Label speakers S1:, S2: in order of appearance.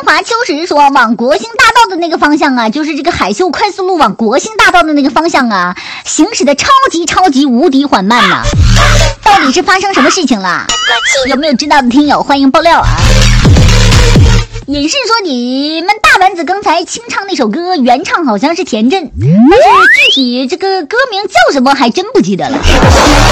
S1: 华秋实说，往国兴大道的那个方向啊，就是这个海秀快速路往国兴大道的那个方向啊，行驶的超级无敌缓慢呐！到底是发生什么事情了？有没有知道的听友欢迎爆料啊！隐士说，你们大丸子刚才清唱那首歌，原唱好像是田震，但是具体这个歌名叫什么还真不记得了。